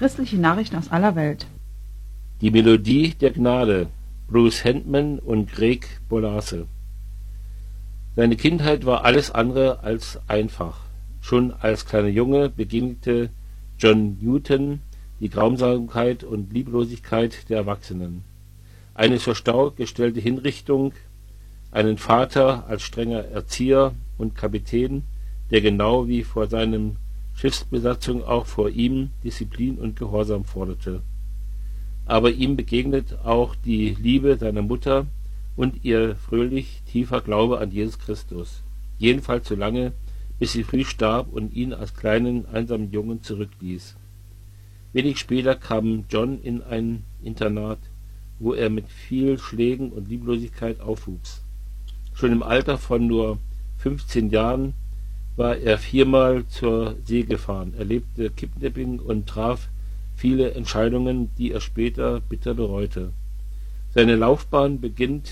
Christliche Nachrichten aus aller Welt. Die Melodie der Gnade, Bruce Handman und Greg Bolase. Seine Kindheit war alles andere als einfach. Schon als kleiner Junge begegnete John Newton die Grausamkeit und Lieblosigkeit der Erwachsenen. Eine zur Schau gestellte Hinrichtung, einen Vater als strenger Erzieher und Kapitän, der genau wie vor seinem Schiffsbesatzung auch vor ihm Disziplin und Gehorsam forderte. Aber ihm begegnet auch die Liebe seiner Mutter und ihr fröhlich tiefer Glaube an Jesus Christus. Jedenfalls so lange, bis sie früh starb und ihn als kleinen, einsamen Jungen zurückließ. Wenig später kam John in ein Internat, wo er mit viel Schlägen und Lieblosigkeit aufwuchs. Schon im Alter von nur 15 Jahren war er 4-mal zur See gefahren, erlebte Kidnapping und traf viele Entscheidungen, die er später bitter bereute. Seine Laufbahn beginnt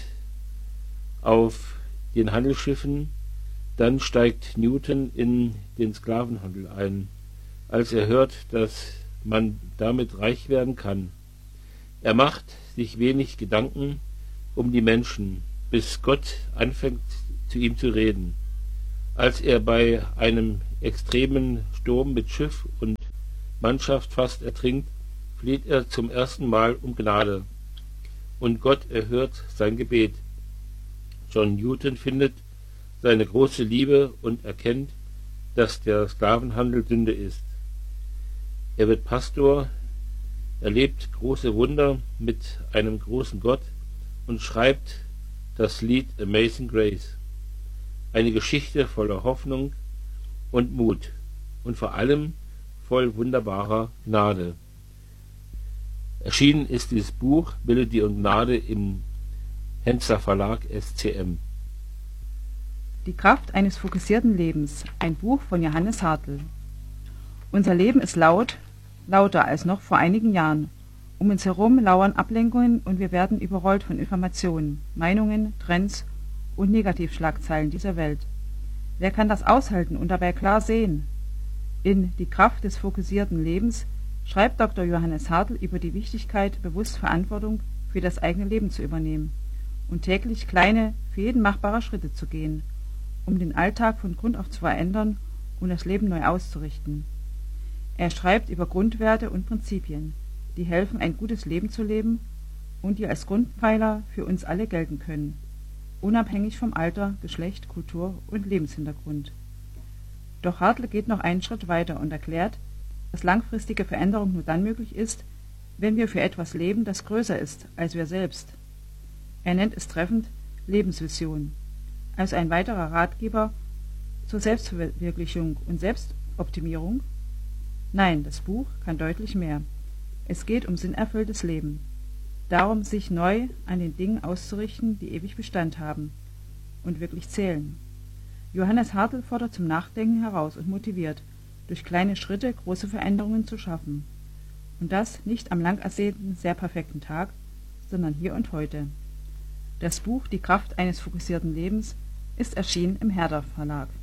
auf den Handelsschiffen, dann steigt Newton in den Sklavenhandel ein, als er hört, dass man damit reich werden kann. Er macht sich wenig Gedanken um die Menschen, bis Gott anfängt zu ihm zu reden. Als er bei einem extremen Sturm mit Schiff und Mannschaft fast ertrinkt, fleht er zum ersten Mal um Gnade. Und Gott erhört sein Gebet. John Newton findet seine große Liebe und erkennt, dass der Sklavenhandel Sünde ist. Er wird Pastor, erlebt große Wunder mit einem großen Gott und schreibt das Lied Amazing Grace. Eine Geschichte voller Hoffnung und Mut und vor allem voll wunderbarer Gnade. Erschienen ist dieses Buch Melodie und Gnade im Hensler Verlag SCM. Die Kraft eines fokussierten Lebens. Ein Buch von Johannes Hartl. Unser Leben ist laut, lauter als noch vor einigen Jahren. Um uns herum lauern Ablenkungen und wir werden überrollt von Informationen, Meinungen, Trends und Negativschlagzeilen dieser Welt. Wer kann das aushalten und dabei klar sehen? In Die Kraft des fokussierten Lebens schreibt Dr. Johannes Hartl über die Wichtigkeit, bewusst Verantwortung für das eigene Leben zu übernehmen und täglich kleine, für jeden machbare Schritte zu gehen, um den Alltag von Grund auf zu verändern und das Leben neu auszurichten. Er schreibt über Grundwerte und Prinzipien, die helfen, ein gutes Leben zu leben und die als Grundpfeiler für uns alle gelten können, unabhängig vom Alter, Geschlecht, Kultur und Lebenshintergrund. Doch Hartl geht noch einen Schritt weiter und erklärt, dass langfristige Veränderung nur dann möglich ist, wenn wir für etwas leben, das größer ist als wir selbst. Er nennt es treffend Lebensvision, also ein weiterer Ratgeber zur Selbstverwirklichung und Selbstoptimierung. Nein, das Buch kann deutlich mehr. Es geht um sinnerfülltes Leben. Darum, sich neu an den Dingen auszurichten, die ewig Bestand haben und wirklich zählen. Johannes Hartl fordert zum Nachdenken heraus und motiviert, durch kleine Schritte große Veränderungen zu schaffen. Und das nicht am lang ersehnten, sehr perfekten Tag, sondern hier und heute. Das Buch Die Kraft eines fokussierten Lebens ist erschienen im Herder Verlag.